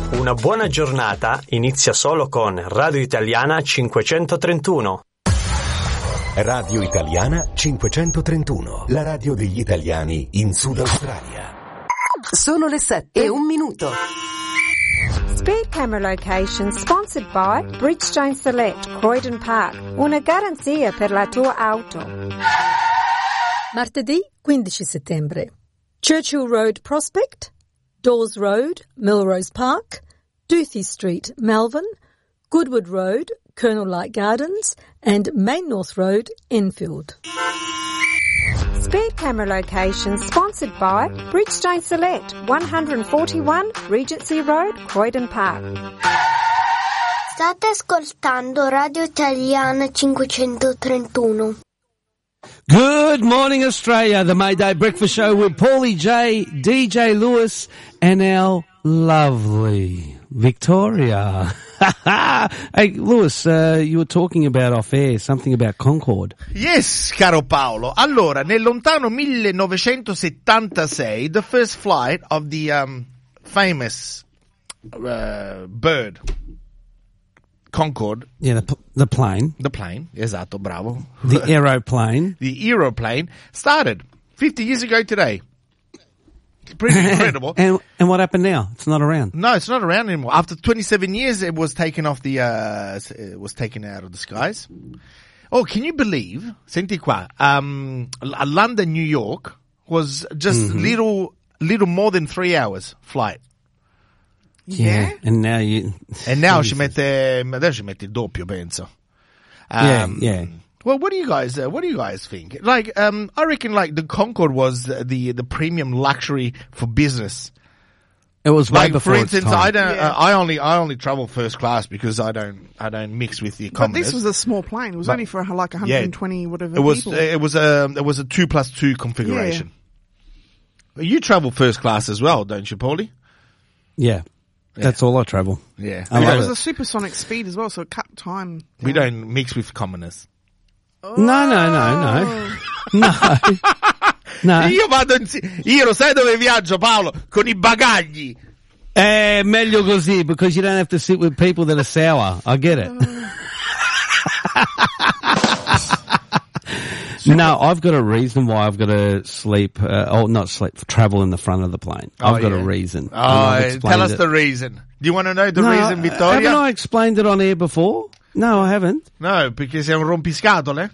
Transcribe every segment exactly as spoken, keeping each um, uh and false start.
Una buona giornata inizia solo con Radio Italiana cinquecentotrentuno. Radio Italiana cinquecentotrentuno, la radio degli italiani in Sud Australia. Sono le sette e un minuto. Speed Camera Location sponsored by Bridgestone Select, Croydon Park. Una garanzia per la tua auto. Martedì quindici settembre. Churchill Road Prospect, Dawes Road, Melrose Park, Duthie Street, Melbourne, Goodwood Road, Colonel Light Gardens, and Main North Road, Enfield. Speed Camera Location sponsored by Bridgestone Select, one forty-one Regency Road, Croydon Park. State ascoltando Radio Italiana cinquecentotrentuno. Good morning, Australia. The Mayday Breakfast Show with Paulie J, D J Lewis, and our lovely Victoria. Hey, Lewis, uh, you were talking about off air, something about Concorde. Yes, caro Paolo. Allora, nel lontano millenovecentosettantasei, the first flight of the um, famous uh, bird, Concorde. Yeah, the, p- the plane. The plane, esatto, bravo. The aeroplane. The aeroplane started fifty years ago today. Pretty incredible. and and what happened now? It's not around. No, it's not around anymore. After twenty-seven years, it was taken off the, uh, it was taken out of the skies. Oh, can you believe? Senti qua. Um, London, New York was just mm-hmm. little, little more than three hours flight. Yeah. yeah. And now you. And now she mette, adesso ci mette il doppio, penso. Um, yeah, yeah. Well, what do you guys, uh, what do you guys think? Like, um, I reckon like the Concorde was the, the premium luxury for business. It was way like, before for instance, its time. I don't, Yeah. uh, I only, I only travel first class because I don't, I don't mix with the But commoners. this was a small plane. It was But- only for like one hundred twenty whatever It was, people. it was a, it was a two plus two configuration. Well, you travel first class as well, don't you, Paulie? Yeah. That's all I travel. Yeah. I we, it love was don't, a supersonic speed as well, so it cut time. we down. don't mix with commoners. No, no, no, no. No. No. Io vado in, io lo sai dove viaggio, Paolo? Con I bagagli. Eh, meglio così, because you don't have to sit with people that are sour. I get it. No, I've got a reason why I've got to sleep, uh, or not sleep, travel in the front of the plane. Oh, I've got yeah. a reason. Oh, And I've explained tell us it. the reason. Do you want to know the No, reason, Vittoria? Haven't I explained it on air before? No, I haven't. No, perché sei un rompiscatole.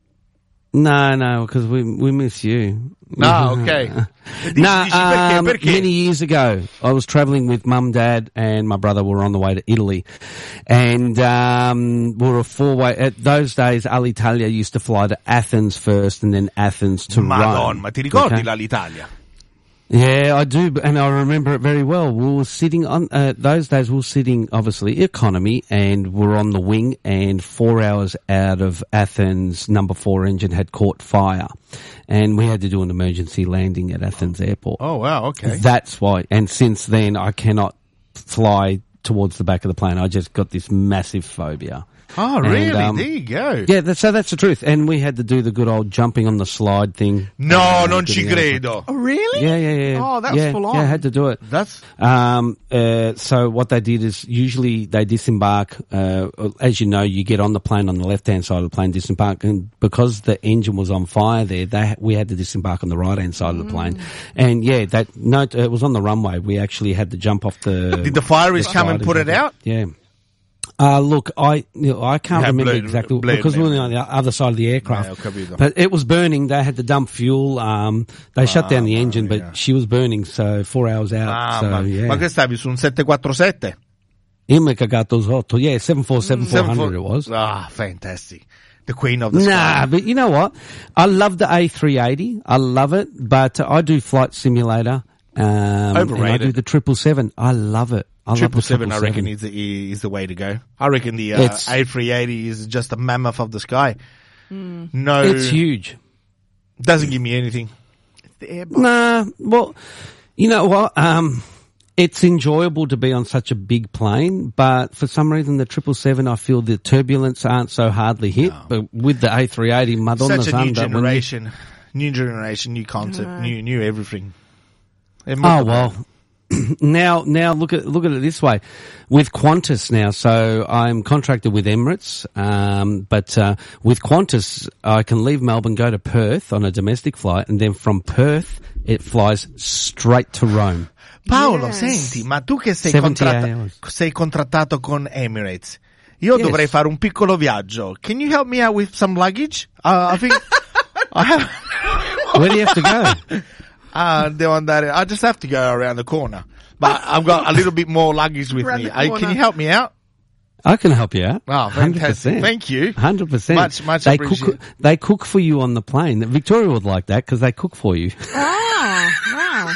No, no, because we we miss you. Ah, okay. Dici, No, dici perché, um, perché? many years ago, I was travelling with mum, dad, and my brother. We were on the way to Italy, and um, we were a four-way. At those days, Alitalia used to fly to Athens first, and then Athens to Madonna, Rome. ma ti ricordi Okay? l'Alitalia? Yeah, I do, and I remember it very well. We were sitting on, uh, those days we were sitting, obviously, economy, and we were on the wing, and four hours out of Athens, number four engine had caught fire. And we had to do an emergency landing at Athens Airport. Oh, wow, okay. That's why. And since then, I cannot fly towards the back of the plane. I just got this massive phobia. Oh, And, really? um, there you go. Yeah, that's, so that's the truth. And we had to do the good old jumping on the slide thing. No, Uh, non ci getting out of- credo. Oh, really? Yeah, yeah, yeah. Oh, that was yeah, full on. Yeah, I had to do it. That's Um, uh, so what they did is usually they disembark, uh, as you know, you get on the plane on the left-hand side of the plane, disembark, and because the engine was on fire there, they, we had to disembark on the right-hand side of the plane. And yeah, that, no, it was on the runway. We actually had to jump off the... Did the fire risk come and slide put it jump out? Yeah. Uh, look, I, you know, I can't Yeah, remember blade- exactly, blade because we were man. on the other side of the aircraft. Yeah, ho capito. But it was burning. They had to dump fuel. Um, they shut down the engine, but mia. she was burning, so four hours out. Ah, so, ma, yeah. ma che stavi su un sette quattro sette? Io mi cagato sotto. Yeah, seven forty-seven four hundred it was. Ah, fantastic. The queen of the Nah, sky. but you know what? I love the A three eighty. I love it, but I do Flight Simulator. Um, and I Overrated. do the triple seven. I love it. I Triple love the seven, I reckon, 777. is the, is the way to go. I reckon the uh, It's- A three eighty is just a mammoth of the sky. No, It's huge. doesn't give me anything. The Airbus. Nah, well, you know what? Um, it's enjoyable to be on such a big plane, but for some reason the triple seven, I feel the turbulence aren't so hardly hit. But with the A three eighty, Madonna's Such a new under. when you- generation, new generation, new concept, new new everything. È Oh molto well, bello. now, now look at look at it this way. With Qantas now, so I'm contracted with Emirates, um, but uh, with Qantas, I can leave Melbourne, go to Perth on a domestic flight, and then from Perth it flies straight to Rome. Paolo, Yes. senti, ma tu che sei, seventy contratta- hours. sei contrattato con Emirates, io Yes. dovrei fare un piccolo viaggio. Can you help me out with some luggage? Uh, I think I have. Where do you have to go? Uh, devo andare. I just have to go around the corner, but I've got a little bit more luggage with Around me. the Uh, can corner. you help me out? I can help you out. Oh, fantastic. Thank you. Hundred percent. Much, much They appreciated. cook. They cook for you on the plane. Victoria would like that because they cook for you. Oh, wow.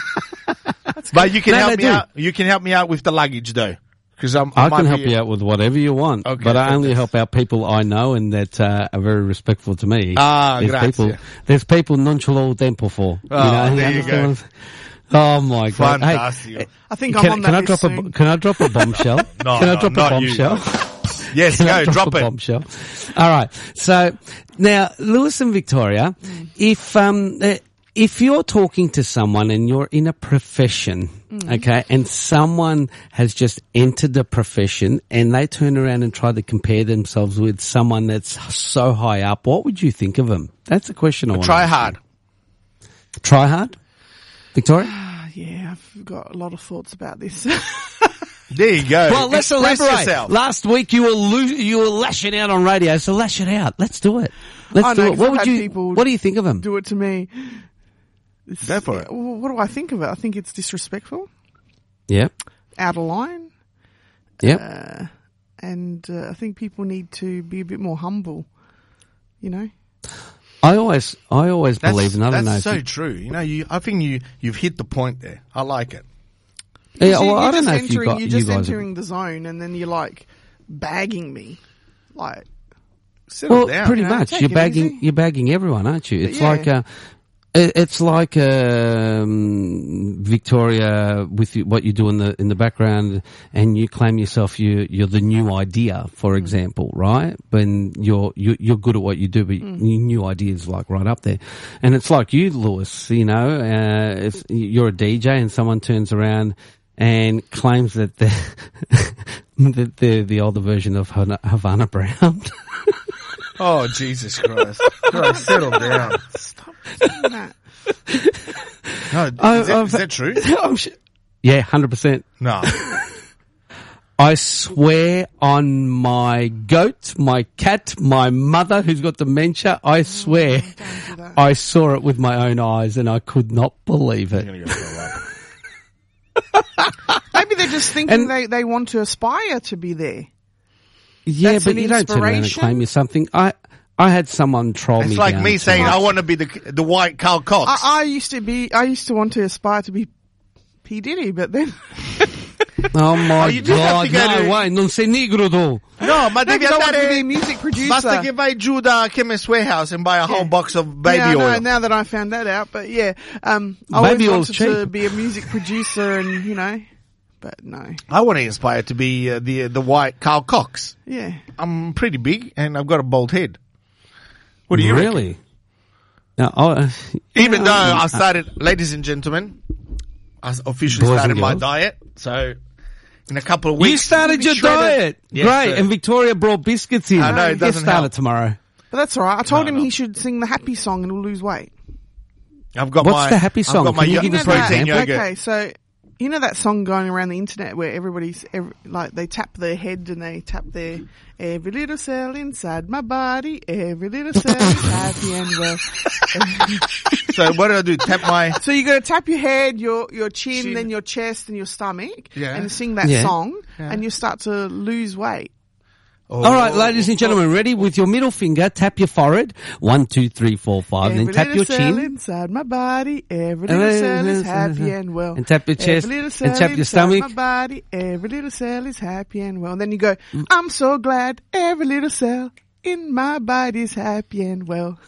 But you can No, help they me do. out. You can help me out with the luggage though, because I'm. I, I might can help be- you out with whatever you want, Okay, but I only fantastic. help out people I know and that uh, are very respectful to me. Ah, there's grazie. people, there's people non ce l'ho tempo for. Oh, you know, there you understand go. what I'm- Oh my god! Hey, Fantastico. I think can, I'm on can that I list drop a soon. can I drop a bombshell? No, can I no, drop not a you. bombshell? Yes, Can I go drop a it. bombshell? All right. So now, Lewis and Victoria, if um uh, if you're talking to someone and you're in a profession, okay, and someone has just entered the profession and they turn around and try to compare themselves with someone that's so high up, what would you think of them? That's a question I want. Try hard. Try hard, Victoria. Yeah, I've got a lot of thoughts about this. There you go. Well, let's Express elaborate. yourself. Last week you were lo- you were lashing out on radio, so lash it out. Let's do it. Let's I do know, it. 'cause What I've would had you? people What do you think of them? Do it to me. It's- Go for it. Well, what do I think of it? I think it's disrespectful, Yep. out of line, Yep. uh, and uh, I think people need to be a bit more humble. You know. I always, I always That's, believe, and I don't know. that's if so you, true. You know, you. I think you. You've hit the point there. I like it. yeah, So well, you're I don't just know if you entering, got you're you just guys. entering the zone, and then you're like bagging me, like. Settle Well, down. pretty You know, much. take You're it bagging, easy. you're bagging everyone, aren't you? It's Yeah. like, uh, it- it's like um, Victoria with you, what you do in the in the background, and you claim yourself you you're the new idea, for example, right? When you're you, you're good at what you do, but your new idea is like right up there. And it's like you, Lewis. You know, uh, if you're a D J and someone turns around and claims that they're, that they're the older version of Havana, Havana Brown. Oh, Jesus Christ. Christ, settle down. Stop. Nah. No, is, I- that, I've- is that true? I'm su- yeah, one hundred percent. No. I swear on my goat, my cat, my mother who's got dementia, I swear Don't do that. I saw it with my own eyes and I could not believe it. I'm gonna go throw up. Maybe they're just thinking And- they, they want to aspire to be there. Yeah, That's but an you don't turn around and inspiration. claim you're something. I I had someone troll me It's like down me to- saying I want to be the the white Carl Cox. I, I used to be, I used to want to aspire to be P. Diddy, but then, Oh my you just have god, to go no to- way, non sei negro tu. no, ma devi because I want to be a andare. music producer. Basta che vai giù da Chemist Warehouse and buy a whole box of baby yeah, I know, oil. now that I found that out, but yeah, um, I Baby always oil's wanted to cheap. be a music producer and, you know, but no. I want to aspire to be uh, the the white Carl Cox. Yeah. I'm pretty big and I've got a bald head. What do you reckon? Really? No, oh, Even yeah, though I- I started, ladies and gentlemen, I officially Boys started and my girls. diet. So in a couple of weeks, you started your shredded. diet. Yes, Great. sir. And Victoria brought biscuits in. I know, it Get doesn't started help. tomorrow. But that's alright. I told No, him no. he should sing the happy song and he'll lose weight. I've got What's my, the happy song? I've got my Can you yo- give us an protein example? yogurt. Okay, so you know that song going around the internet where everybody's every, like they tap their head and they tap their every little cell inside my body, every little cell is happy and well. So what do I do? Tap my. So you got to tap your head, your your chin, Chin. then your chest and your stomach, Yeah. and sing that Yeah. song, and you start to lose weight. Oh, All right, ladies and gentlemen, ready? With your middle finger, tap your forehead. One, two, three, four, five. Every Then tap little your cell chin. inside my body, every little cell is happy and well. And tap your chest, Every little and cell tap your inside stomach. my body, every little cell is happy and well. And then you go, I'm so glad every little cell in my body is happy and well.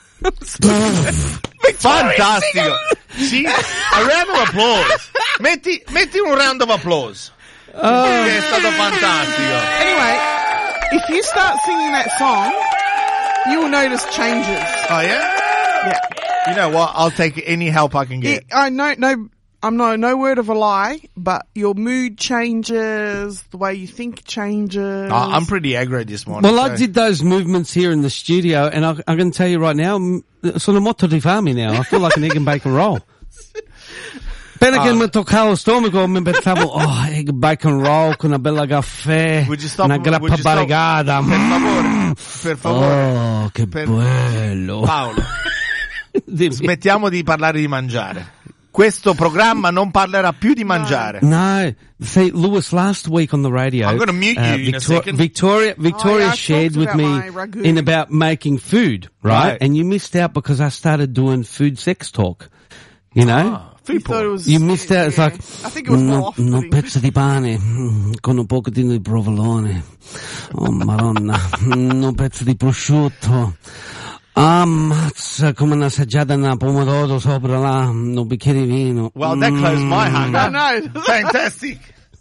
Fantastico. Sì, a round of applause. Metti, metti un round of applause. Che è stato fantastico. Anyway, if you start singing that song, you will notice changes. Oh yeah? Yeah. You know what? I'll take any help I can get. It, I know, no, I'm no no word of a lie, but your mood changes, the way you think changes. Oh, I'm pretty aggro this morning. Well, so. I did those movements here in the studio, and I, I'm going to tell you right now, m- sono molto di fame now. I feel like an egg and bacon roll. Appena che mi toccava lo stomaco, mi pensavo, oh, egg and bacon roll con una bella caffè, Would you stop- una grappa would you stop- variegata. Per favore, per favore. Oh, che Per- bello. Paolo, Dimmi. smettiamo di parlare di mangiare. Questo programma non parlerà più di mangiare. No, see, Lewis, last week on the radio, I'm gonna mute you uh, in a second. Victoria, Victoria Oh, yeah, I shared talked with about me my ragu. in about making food, right? Right. And you missed out because I started doing food sex talk. You know, Ah, You food thought it porn. was, you missed out. It's yeah. like I think it was more no, no off-putting. pezzo di pane mm, con un pochettino di provolone. Oh, Madonna, mm, un pezzo di prosciutto. Ammazza, come una saggiata di pomodoro sopra là, un bicchiere di vino. Well, that closed my hunger. I know. Fantastic.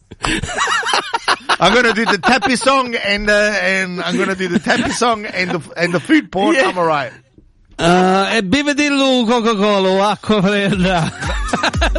I'm going to do the tappy song and uh, and I'm going to do the tappy song and the and the food porn. Yeah. I'm alright. Uh, e bevete il Coca-Cola, acqua fredda.